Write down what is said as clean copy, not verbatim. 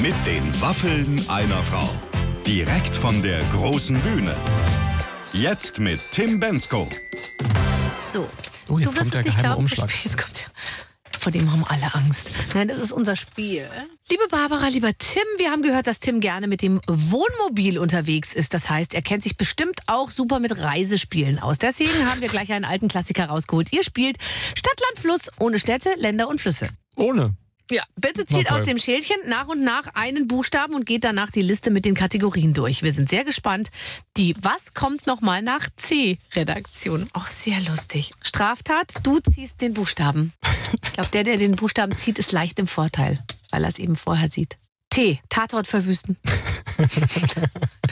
Mit den Waffeln einer Frau. Direkt von der großen Bühne. Jetzt mit Tim Bendzko. So, Oh, jetzt du wirst kommt der es nicht geheime glauben, Umschlag. jetzt kommt der. Vor dem haben alle Angst. Nein, das ist unser Spiel. Liebe Barbara, lieber Tim, wir haben gehört, dass Tim gerne mit dem Wohnmobil unterwegs ist. Das heißt, er kennt sich bestimmt auch super mit Reisespielen aus. Deswegen haben wir gleich einen alten Klassiker rausgeholt. Ihr spielt Stadt, Land, Fluss ohne Städte, Länder und Flüsse. Ohne. Ja, bitte zieht Na toll. aus dem Schälchen nach und nach einen Buchstaben und geht danach die Liste mit den Kategorien durch. Wir sind sehr gespannt. Die Was kommt nochmal nach C-Redaktion. Auch sehr lustig. Straftat, du ziehst den Buchstaben. Ich glaube, der den Buchstaben zieht, ist leicht im Vorteil, weil er es eben vorher sieht. T, Tatort verwüsten.